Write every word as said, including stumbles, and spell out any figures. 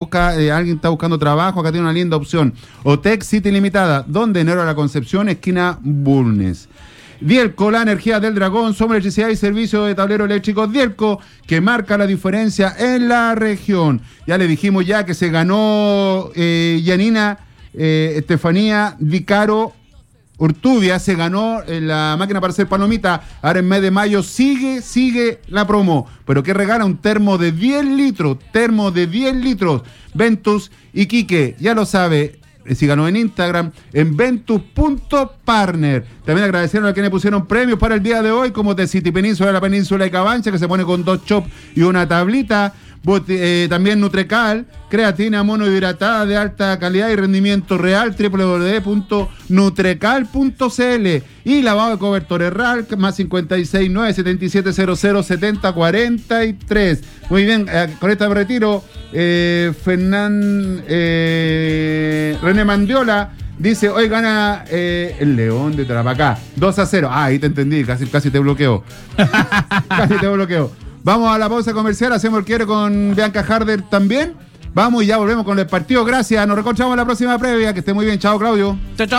busca, eh, alguien está buscando trabajo, acá tiene una linda opción. Otec City Limitada, donde enero a la Concepción, esquina Bulnes. Dielco, la energía del dragón, somos electricidad y servicio de tablero eléctrico Dielco, que marca la diferencia en la región. Ya le dijimos ya que se ganó eh, Yanina eh, Estefanía Vicaro Urtubia, se ganó eh, la máquina para hacer palomita. Ahora en mes de mayo sigue, sigue la promo. Pero que regala un termo de diez litros, termo de diez litros. Ventus Iquique, ya lo sabe. Síganos en Instagram, en ventus punto partner. También agradecieron a quienes pusieron premios para el día de hoy, como de City Península, la Península de Cabancha, que se pone con dos chops y una tablita. Bot, eh, también Nutrecal, creatina monohidratada de alta calidad y rendimiento real, doble u doble u doble u punto nutrecal punto c l. Y lavado de cobertores R A L, más cincuenta y seis nueve setenta y siete cero cero setenta cuarenta y tres. Muy bien, eh, con esta me retiro. Eh, Fernán eh, René Mandiola dice, hoy gana eh, el León de Tarapacá, dos a cero. Ah, ahí te entendí, casi, casi te bloqueo. Casi te bloqueo. Vamos a la pausa comercial, hacemos el quiere con Bianca Harder también. Vamos y ya volvemos con el partido. Gracias, nos reencontramos en la próxima previa. Que esté muy bien, chao Claudio. Chao, chao.